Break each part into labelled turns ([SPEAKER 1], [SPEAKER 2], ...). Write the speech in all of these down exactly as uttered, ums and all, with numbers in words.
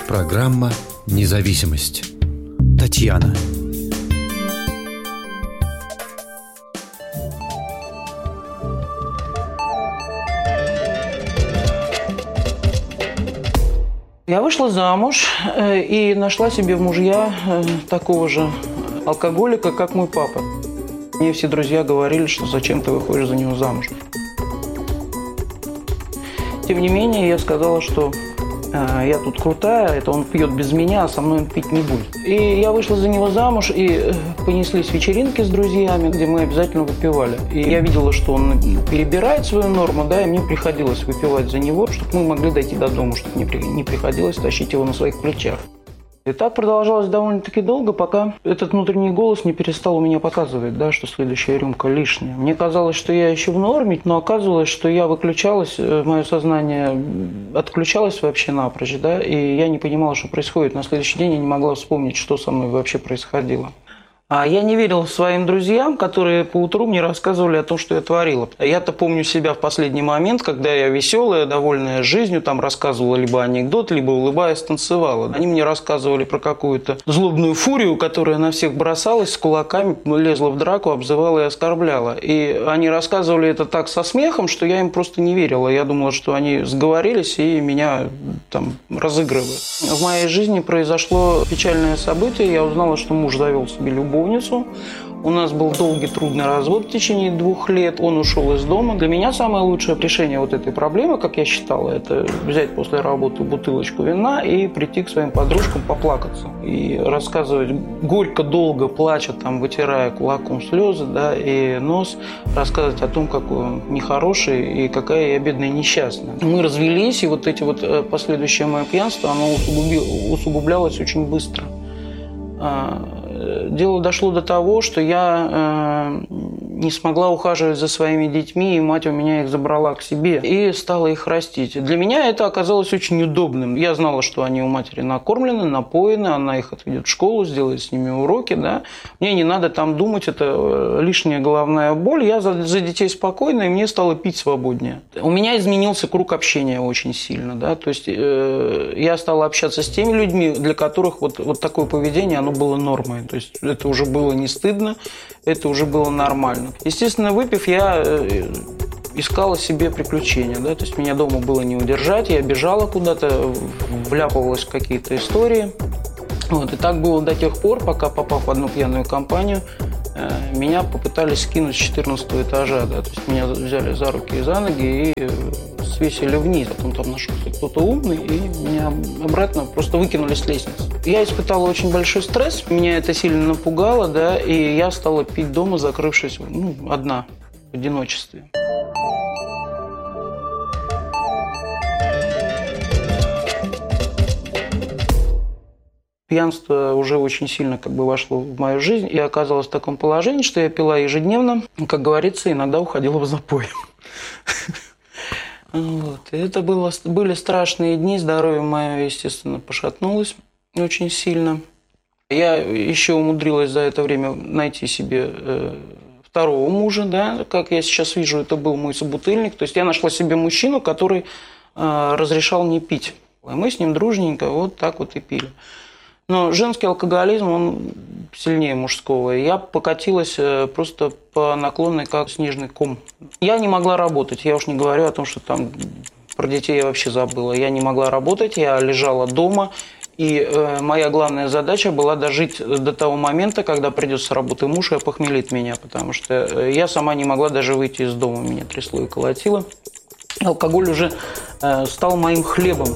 [SPEAKER 1] Программа «Независимость». Татьяна.
[SPEAKER 2] Я вышла замуж и нашла себе в мужья такого же алкоголика, как мой папа. Мне все друзья говорили, что зачем ты выходишь за него замуж. Тем не менее, я сказала, что э, я тут крутая, это он пьет без меня, а со мной он пить не будет. И я вышла за него замуж, и э, понеслись вечеринки с друзьями, где мы обязательно выпивали. И я видела, что он перебирает свою норму, да, и мне приходилось выпивать за него, чтобы мы могли дойти до дома, чтобы не, при, не приходилось тащить его на своих плечах. И так продолжалось довольно-таки долго, пока этот внутренний голос не перестал у меня показывать, да, что следующая рюмка лишняя. Мне казалось, что я еще в норме, но оказывалось, что я выключалась, мое сознание отключалось вообще напрочь, да, и я не понимала, что происходит. На следующий день я не могла вспомнить, что со мной вообще происходило. А я не верила своим друзьям, которые поутру мне рассказывали о том, что я творила. Я-то помню себя в последний момент, когда я веселая, довольная жизнью, там рассказывала либо анекдот, либо улыбаясь танцевала. Они мне рассказывали про какую-то злобную фурию, которая на всех бросалась с кулаками, лезла в драку, обзывала и оскорбляла. И они рассказывали это так со смехом, что я им просто не верила. Я думала, что они сговорились и меня там разыгрывают. В моей жизни произошло печальное событие. Я узнала, что муж завел себе любовь. У нас был долгий, трудный развод в течение двух лет. Он ушел из дома. Для меня самое лучшее решение вот этой проблемы, как я считала, это взять после работы бутылочку вина и прийти к своим подружкам поплакаться. И рассказывать горько, долго, плача, там, вытирая кулаком слезы, да, и нос, рассказывать о том, какой он нехороший и какая я бедная и несчастная. Мы развелись, и вот эти вот последующее мое пьянство, оно усугублялось очень быстро. Дело дошло до того, что я э, не смогла ухаживать за своими детьми, и мать у меня их забрала к себе и стала их растить. Для меня это оказалось очень удобным. Я знала, что они у матери накормлены, напоены, она их отведет в школу, сделает с ними уроки. Да? Мне не надо там думать, это лишняя головная боль. Я за, за детей спокойна, и мне стало пить свободнее. У меня изменился круг общения очень сильно. Да? То есть э, я стала общаться с теми людьми, для которых вот, вот такое поведение оно было нормой. То есть это уже было не стыдно, это уже было нормально. Естественно, выпив, я искала себе приключения. Да? То есть меня дома было не удержать, я бежала куда-то, вляпывалась в какие-то истории. Вот. И так было до тех пор, пока, попав в одну пьяную компанию, меня попытались скинуть с четырнадцатого этажа. Да? То есть меня взяли за руки и за ноги и свесили вниз. Потом там нашелся кто-то умный, и меня обратно просто выкинули с лестницы. Я испытала очень большой стресс, меня это сильно напугало, да, и я стала пить дома, закрывшись, ну, одна, в одиночестве. Пьянство уже очень сильно как бы вошло в мою жизнь и оказалось в таком положении, что я пила ежедневно, как говорится, иногда уходила в запой. Вот. Это было, были страшные дни, здоровье мое, естественно, пошатнулось очень сильно. Я еще умудрилась за это время найти себе э, второго мужа, да, как я сейчас вижу, это был мой собутыльник. То есть я нашла себе мужчину, который э, разрешал мне пить. И мы с ним дружненько вот так вот и пили. Но женский алкоголизм, он сильнее мужского. И я покатилась просто по наклонной, как снежный ком. Я не могла работать. Я уж не говорю о том, что там про детей я вообще забыла. Я не могла работать, я лежала дома. И э, моя главная задача была дожить до того момента, когда придет с работы муж и опохмелит меня. Потому что я сама не могла даже выйти из дома. Меня трясло и колотило. Алкоголь уже э, стал моим хлебом.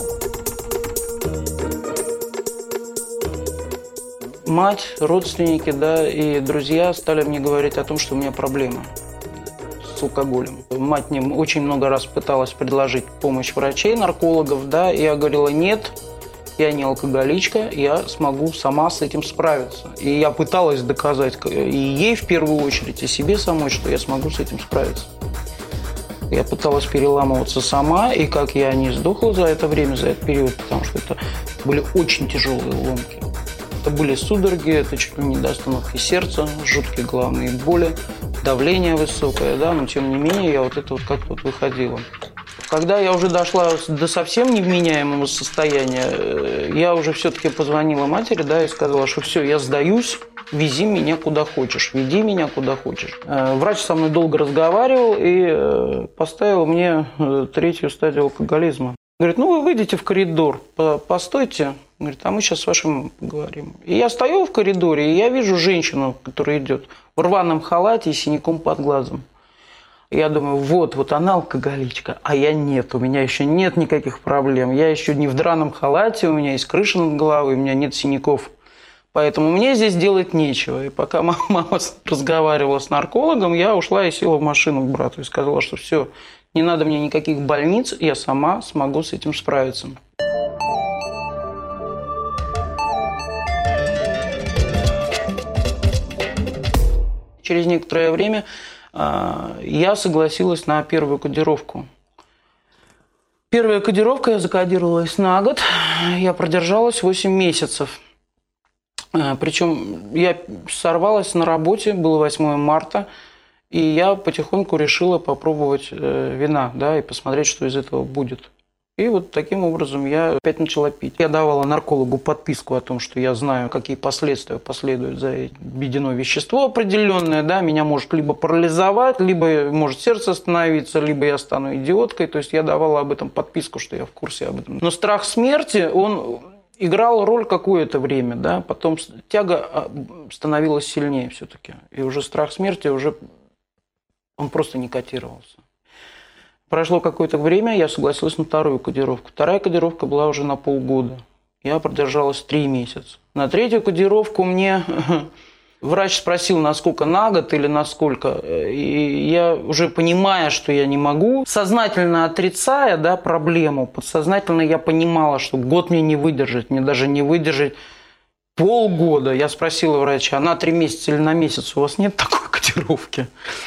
[SPEAKER 2] Мать, родственники, да, и друзья стали мне говорить о том, что у меня проблема с алкоголем. Мать мне очень много раз пыталась предложить помощь врачей, наркологов, да, и я говорила: нет, я не алкоголичка, я смогу сама с этим справиться. И я пыталась доказать и ей в первую очередь, и себе самой, что я смогу с этим справиться. Я пыталась переламываться сама, и как я не сдохла за это время, за этот период, потому что это были очень тяжелые ломки. Это были судороги, это чуть ли не до остановки сердца, жуткие головные боли, давление высокое, да, но тем не менее я вот это вот как-то вот выходила. Когда я уже дошла до совсем невменяемого состояния, я уже все-таки позвонила матери, да, и сказала, что все, я сдаюсь, вези меня куда хочешь, веди меня куда хочешь. Врач со мной долго разговаривал и поставил мне третью стадию алкоголизма. Говорит, ну вы выйдите в коридор, постойте. Говорит, а мы сейчас с вашей мамой поговорим. И я стою в коридоре, и я вижу женщину, которая идет в рваном халате и синяком под глазом. Я думаю, вот, вот она алкоголичка, а я нет, у меня еще нет никаких проблем. Я еще не в драном халате, у меня есть крыша над головой, у меня нет синяков. Поэтому мне здесь делать нечего. И пока мама разговаривала с наркологом, я ушла и села в машину к брату и сказала, что все, не надо мне никаких больниц, я сама смогу с этим справиться. Через некоторое время я согласилась на первую кодировку. Первая кодировка, я закодировалась на год, я продержалась восемь месяцев. Причем я сорвалась на работе, было восьмое марта, и я потихоньку решила попробовать вина, да, и посмотреть, что из этого будет. И вот таким образом я опять начала пить. Я давала наркологу подписку о том, что я знаю, какие последствия последуют за введено вещество определенное. Да, меня может либо парализовать, либо может сердце остановиться, либо я стану идиоткой. То есть я давала об этом подписку, что я в курсе об этом. Но страх смерти, он играл роль какое-то время. Да? Потом тяга становилась сильнее все-таки. И уже страх смерти, уже он просто не котировался. Прошло какое-то время, я согласилась на вторую кодировку. Вторая кодировка была уже на полгода. Я продержалась три месяца. На третью кодировку мне врач спросил, насколько на год или на сколько. И я уже понимая, что я не могу, сознательно отрицая, да, проблему, подсознательно я понимала, что год мне не выдержать, мне даже не выдержать полгода. Я спросила врача, а на три месяца или на месяц у вас нет такой кодировки?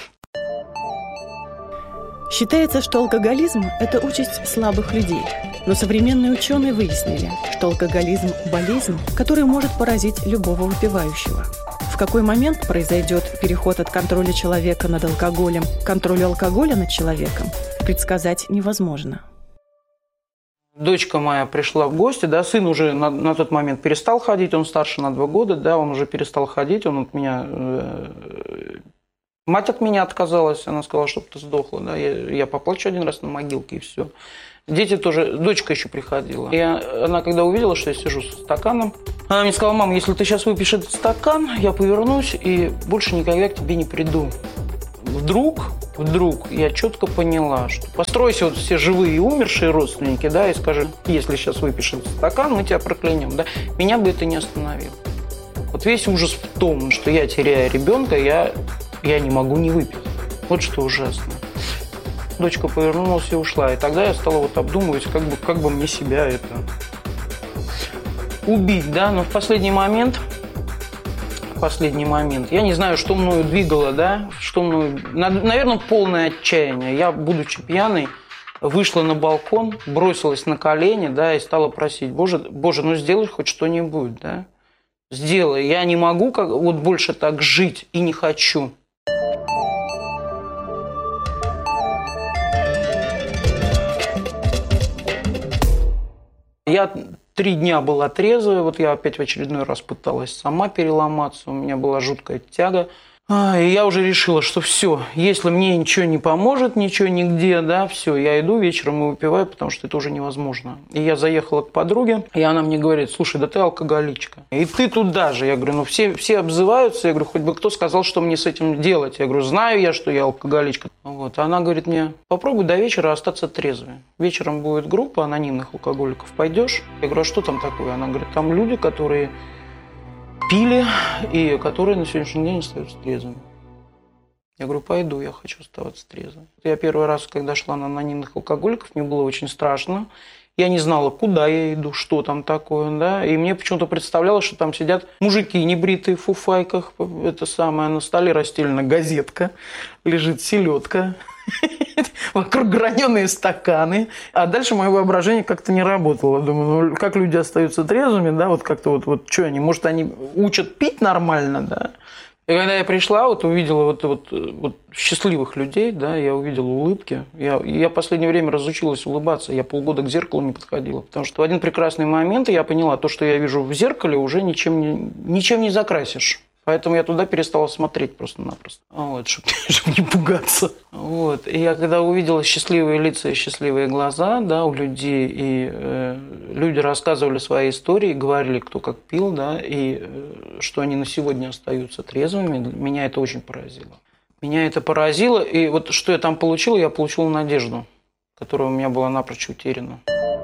[SPEAKER 3] Считается, что алкоголизм – это участь слабых людей. Но современные ученые выяснили, что алкоголизм – болезнь, которая может поразить любого выпивающего. В какой момент произойдет переход от контроля человека над алкоголем к контролю алкоголя над человеком, предсказать невозможно.
[SPEAKER 2] Дочка моя пришла в гости, да, сын уже на, на тот момент перестал ходить, он старше на два года, да, он уже перестал ходить, он от меня... Э, Мать от меня отказалась, она сказала, чтобы ты сдохла. Да? Я, я поплачу один раз на могилке, и все. Дети тоже, дочка еще приходила. И она, когда увидела, что я сижу со стаканом, она мне сказала, мам, если ты сейчас выпьешь этот стакан, я повернусь и больше никогда к тебе не приду. Вдруг, вдруг я четко поняла, что постройся вот все живые и умершие родственники, да, и скажи, если сейчас выпьешь этот стакан, мы тебя проклянем. Да? Меня бы это не остановило. Вот весь ужас в том, что я теряю ребенка, я... Я не могу не выпить. Вот что ужасно. Дочка повернулась и ушла. И тогда я стала вот обдумывать, как бы, как бы мне себя это убить, да. Но в последний момент, в последний момент, я не знаю, что мною двигало, да, что мною, наверное, полное отчаяние. Я, будучи пьяной, вышла на балкон, бросилась на колени, да, и стала просить, Боже, Боже, ну сделай хоть что-нибудь, да. Сделай. Я не могу как, вот больше так жить и не хочу. Я три дня была трезвая, вот я опять в очередной раз пыталась сама переломаться, у меня была жуткая тяга. А, и я уже решила, что все, если мне ничего не поможет, ничего нигде, да, все, я иду вечером и выпиваю, потому что это уже невозможно. И я заехала к подруге, и она мне говорит, слушай, да ты алкоголичка. И ты туда же. Я говорю, ну все, все обзываются, я говорю, хоть бы кто сказал, что мне с этим делать. Я говорю, знаю я, что я алкоголичка. Вот. А она говорит мне, попробуй до вечера остаться трезвой. Вечером будет группа анонимных алкоголиков, пойдешь? Я говорю, а что там такое? Она говорит, там люди, которые... пили, и которые на сегодняшний день остаются трезвыми. Я говорю, пойду, я хочу оставаться трезвым. Я первый раз, когда шла на анонимных алкоголиков, мне было очень страшно. Я не знала, куда я иду, что там такое, да. И мне почему-то представлялось, что там сидят мужики небритые в фуфайках. Это самое, на столе расстелена газетка, лежит селедка. Вокруг граненые стаканы. А дальше мое воображение как-то не работало. Думаю, ну как люди остаются трезвыми, да, вот как-то вот, вот что они, может, они учат пить нормально, да? И когда я пришла, вот увидела вот, вот, вот счастливых людей, да, я увидела улыбки. Я, я в последнее время разучилась улыбаться. Я полгода к зеркалу не подходила. Потому что в один прекрасный момент я поняла, то, что я вижу в зеркале, уже ничем не, ничем не закрасишь. Поэтому я туда перестала смотреть просто-напросто, вот, чтобы, чтобы не пугаться. Вот. И я когда увидела счастливые лица и счастливые глаза, да, у людей, и э, люди рассказывали свои истории, говорили, кто как пил, да, и э, что они на сегодня остаются трезвыми, меня это очень поразило. Меня это поразило, и вот что я там получила, я получила надежду, которая у меня была напрочь утеряна.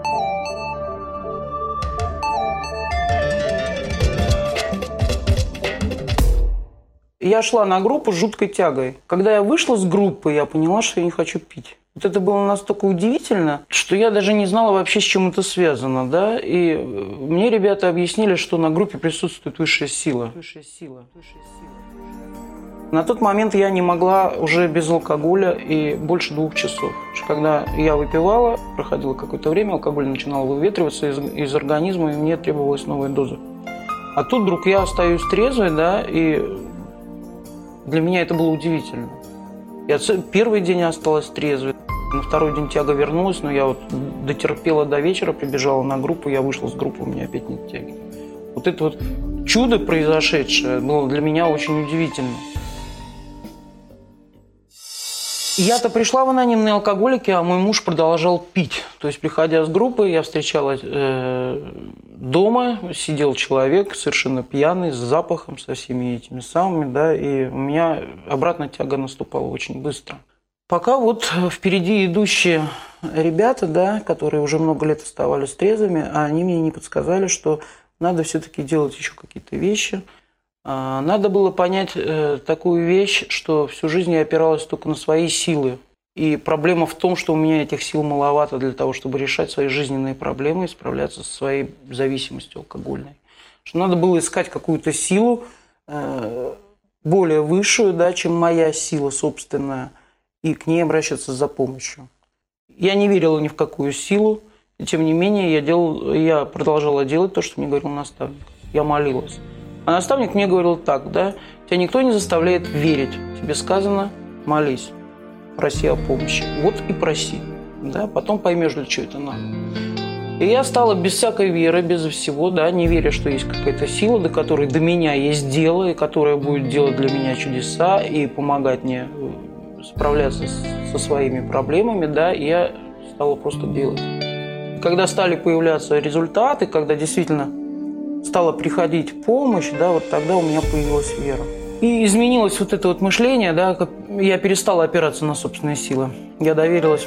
[SPEAKER 2] Я шла на группу с жуткой тягой. Когда я вышла с группы, я поняла, что я не хочу пить. Вот это было настолько удивительно, что я даже не знала вообще, с чем это связано. Да? И мне ребята объяснили, что на группе присутствует высшая сила. Высшая сила. Высшая сила. На тот момент я не могла уже без алкоголя и больше двух часов. Когда я выпивала, проходило какое-то время, алкоголь начинал выветриваться из, из организма, и мне требовалась новая доза. А тут вдруг я остаюсь трезвой, да, и для меня это было удивительно. Я первый день осталась трезвой, на второй день тяга вернулась, но я вот дотерпела до вечера, прибежала на группу, я вышла с группы, у меня опять нет тяги. Вот это вот чудо произошедшее было для меня очень удивительно. Я-то пришла в анонимные алкоголики, а мой муж продолжал пить. То есть, приходя с группы, я встречалась э, дома, сидел человек совершенно пьяный, с запахом, со всеми этими самыми, да, и у меня обратная тяга наступала очень быстро. Пока вот впереди идущие ребята, да, которые уже много лет оставались трезвыми, они мне не подсказали, что надо все-таки делать еще какие-то вещи. Надо было понять э, такую вещь, что всю жизнь я опиралась только на свои силы. И проблема в том, что у меня этих сил маловато для того, чтобы решать свои жизненные проблемы и справляться со своей зависимостью алкогольной. Что надо было искать какую-то силу э, более высшую, да, чем моя сила собственная, и к ней обращаться за помощью. Я не верила ни в какую силу, и тем не менее я, делал, я продолжала делать то, что мне говорил наставник. Я молилась. А наставник мне говорил так, да, тебя никто не заставляет верить. Тебе сказано, молись, проси о помощи. Вот и проси, да, потом поймешь, для чего это надо. И я стала без всякой веры, без всего, да, не веря, что есть какая-то сила, до которой до меня есть дело, и которая будет делать для меня чудеса и помогать мне справляться со своими проблемами, да, и я стала просто делать. Когда стали появляться результаты, когда действительно стала приходить помощь, да, вот тогда у меня появилась вера. И изменилось вот это вот мышление, да, как я перестала опираться на собственные силы. Я доверилась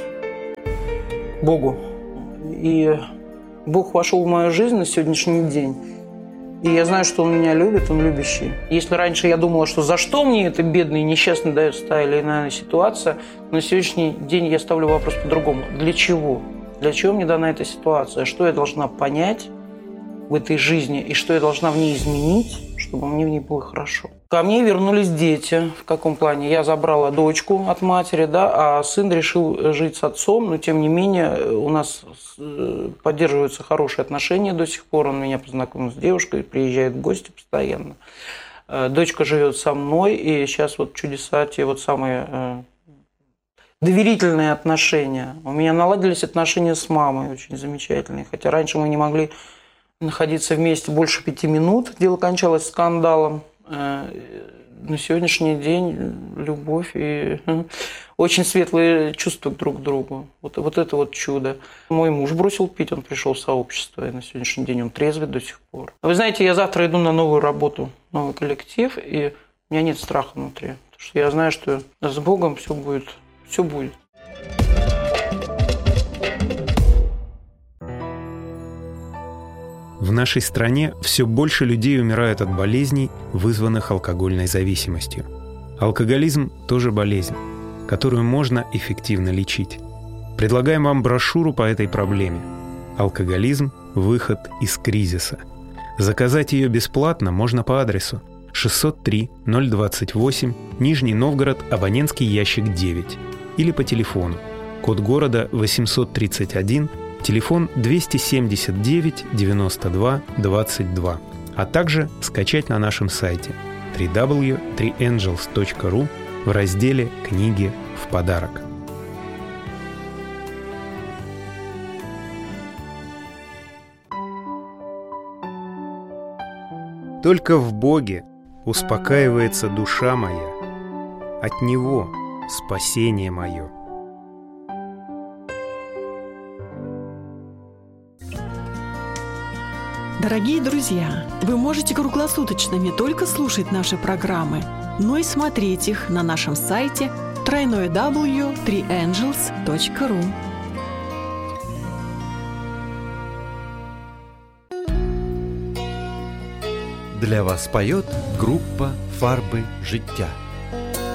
[SPEAKER 2] Богу. И Бог вошел в мою жизнь на сегодняшний день. И я знаю, что Он меня любит, Он любящий. Если раньше я думала, что за что мне эта бедная и несчастная дается та или иная ситуация, на сегодняшний день я ставлю вопрос по-другому. Для чего? Для чего мне дана эта ситуация? Что я должна понять в этой жизни и что я должна в ней изменить, чтобы мне в ней было хорошо. Ко мне вернулись дети. В каком плане? Я забрала дочку от матери, да, а сын решил жить с отцом, но тем не менее у нас поддерживаются хорошие отношения до сих пор. Он меня познакомил с девушкой, приезжает в гости постоянно. Дочка живет со мной, и сейчас вот чудеса, те вот самые доверительные отношения. У меня наладились отношения с мамой, очень замечательные. Хотя раньше мы не могли находиться вместе больше пяти минут. Дело кончалось скандалом. На сегодняшний день любовь и очень светлые чувства друг к другу. Вот, вот это вот чудо. Мой муж бросил пить, он пришел в сообщество, и на сегодняшний день он трезвый до сих пор. Вы знаете, я завтра иду на новую работу, новый коллектив, и у меня нет страха внутри. Потому что я знаю, что с Богом все будет, все будет.
[SPEAKER 1] В нашей стране все больше людей умирают от болезней, вызванных алкогольной зависимостью. Алкоголизм – тоже болезнь, которую можно эффективно лечить. Предлагаем вам брошюру по этой проблеме. «Алкоголизм. Выход из кризиса». Заказать ее бесплатно можно по адресу шестьсот три ноль двадцать восемь, Нижний Новгород, абонентский ящик девять, или по телефону, код города восемьсот тридцать один, телефон двести семьдесят девять девяносто два двадцать два, а также скачать на нашем сайте три дабл ю точка три энджелс точка ру в разделе «Книги в подарок». Только в Боге успокаивается душа моя, от Него спасение мое.
[SPEAKER 3] Дорогие друзья, вы можете круглосуточно не только слушать наши программы, но и смотреть их на нашем сайте дабл ю дабл ю дабл ю точка три энджелс точка ру.
[SPEAKER 4] Для вас поет группа «Фарби життя».